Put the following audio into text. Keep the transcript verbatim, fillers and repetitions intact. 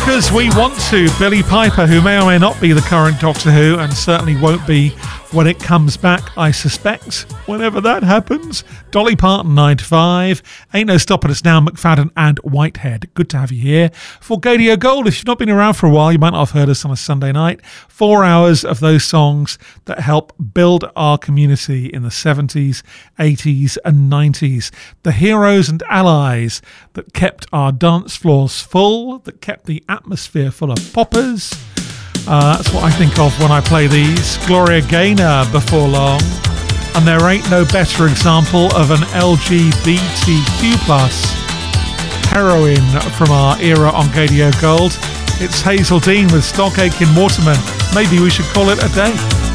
Because we want to. Billy Piper, who may or may not be the current Doctor Who, and certainly won't be when it comes back, I suspect, whenever that happens. Dolly Parton, nine to five. Ain't No Stopping Us Now, McFadden and Whitehead. Good to have you here. For Gadio Gold, if you've not been around for a while, you might not have heard us on a Sunday night. Four hours of those songs that help build our community in the seventies, eighties and nineties. The heroes and allies that kept our dance floors full, that kept the atmosphere full of poppers. Uh, that's what I think of when I play these. Gloria Gaynor before long. And there ain't no better example of an L G B T Q plus heroine from our era on Gadio Gold. It's Hazel Dean with Stock Aitken Waterman. Maybe we should call it a day.